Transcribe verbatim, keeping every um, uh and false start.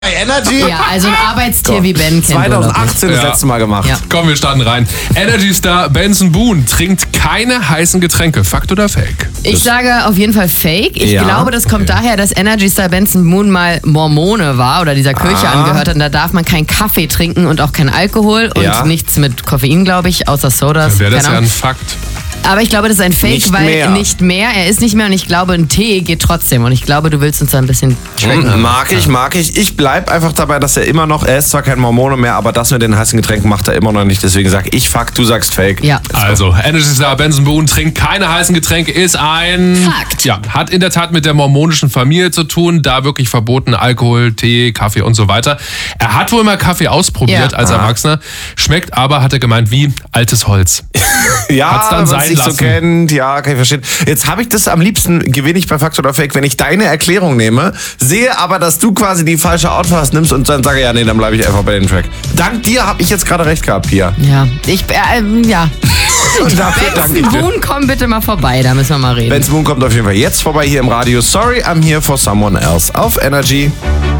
Energy? Ja, also ein Arbeitstier Gott. wie Ben kennt zweitausendachtzehn das ja. letzte Mal gemacht. Ja. Komm, wir starten rein. Energy-Star Benson Boone trinkt keine heißen Getränke. Fakt oder Fake? Ich das sage auf jeden Fall Fake. Ich ja. glaube, das kommt okay. daher, dass Energy-Star Benson Boone mal Mormone war oder dieser Kirche ah. angehört hat. Und da darf man keinen Kaffee trinken und auch keinen Alkohol und ja. nichts mit Koffein, glaube ich, außer Sodas. Dann wäre das ja ein Fakt. Aber ich glaube, das ist ein Fake, nicht weil mehr. nicht mehr, er ist nicht mehr und ich glaube, ein Tee geht trotzdem. Und ich glaube, du willst uns da ein bisschen tracken. Hm, mag ich, mag ich. Ich bleib einfach dabei, dass er immer noch, er ist zwar kein Mormone mehr, aber das mit den heißen Getränken macht er immer noch nicht. Deswegen sag ich Fakt, du sagst Fake. Ja. Also, Energy-Star Benson Boone trinkt keine heißen Getränke, ist ein... Fakt. Ja, hat in der Tat mit der mormonischen Familie zu tun, da wirklich verboten Alkohol, Tee, Kaffee und so weiter. Er hat wohl mal Kaffee ausprobiert Ja. als Erwachsener, schmeckt aber, hat er gemeint, wie altes Holz. Ja, Hat's dann wenn man sein sich so lassen. kennt, ja, kann ich verstehen. Jetzt habe ich das am liebsten, gewinne ich bei Fakt oder Fake, wenn ich deine Erklärung nehme, sehe aber, dass du quasi die falsche Outfast nimmst und dann sage, ja, nee, dann bleibe ich einfach bei dem Track. Dank dir habe ich jetzt gerade recht gehabt, Pia. Ja, ich, äh, ja. Und dafür danke ich Benson dir. Boone, komm bitte mal vorbei, da müssen wir mal reden. Benson Boone kommt auf jeden Fall jetzt vorbei hier im Radio. Sorry, I'm here for someone else auf Energy.